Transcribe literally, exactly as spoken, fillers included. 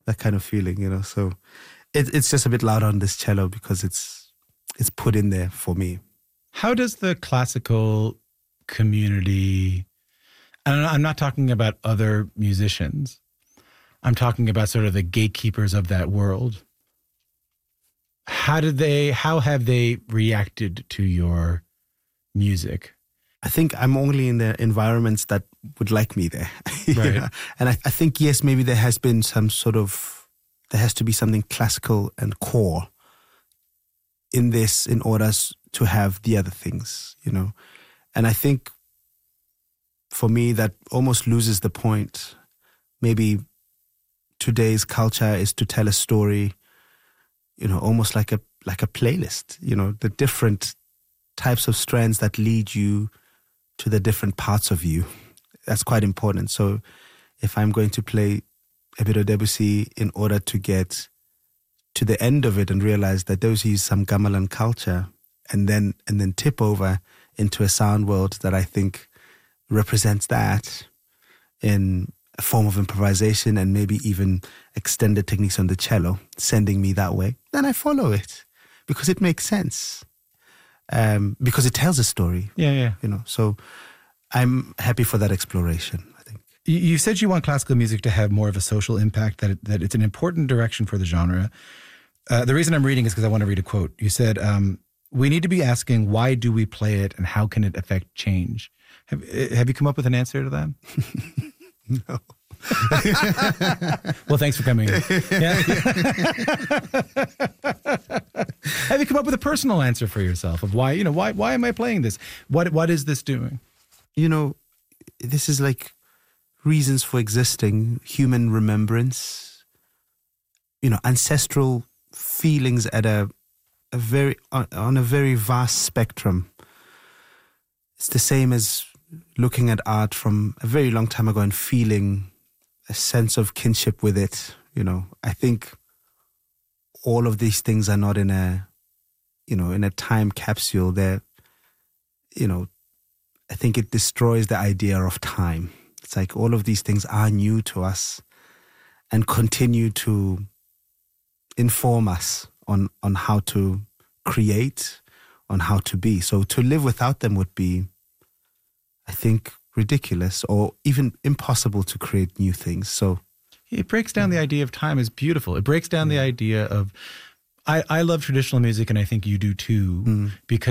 that kind of feeling, you know. So it, it's just a bit loud on this cello because it's it's put in there for me. How does the classical community, and I'm not talking about other musicians, I'm talking about sort of the gatekeepers of that world. How did they, how have they reacted to your music? I think I'm only in the environments that would like me there. Right. Yeah. And I, I think, yes, maybe there has been some sort of, there has to be something classical and core in this in order to have the other things, you know. And I think for me that almost loses the point. Maybe today's culture is to tell a story, you know, almost like a like a playlist, you know, the different types of strands that lead you to the different parts of you. That's quite important. So if I'm going to play a bit of Debussy in order to get to the end of it and realize that Debussy is some gamelan culture, and then and then tip over into a sound world that I think represents that in a form of improvisation and maybe even extended techniques on the cello, sending me that way, then I follow it because it makes sense. Um, because it tells a story. Yeah, yeah. You know, so I'm happy for that exploration, I think. You, you said you want classical music to have more of a social impact, that it, that it's an important direction for the genre. Uh, the reason I'm reading is because I want to read a quote. You said, um, we need to be asking, why do we play it and how can it affect change? Have, have you come up with an answer to that? No. Well, thanks for coming in. Yeah. Have you come up with a personal answer for yourself of why, you know, why why am I playing this? What what is this doing? You know, this is like reasons for existing, human remembrance, you know, ancestral feelings at a, a very on, on a very vast spectrum. It's the same as looking at art from a very long time ago and feeling a sense of kinship with it. You know, I think all of these things are not in a, you know, in a time capsule. They're, you know, I think it destroys the idea of time. It's like all of these things are new to us and continue to inform us on, on how to create, on how to be. So to live without them would be, I think, ridiculous or even impossible to create new things. So it breaks down the idea of time is beautiful. It breaks down the idea of, I, I love traditional music and I think you do too, mm. because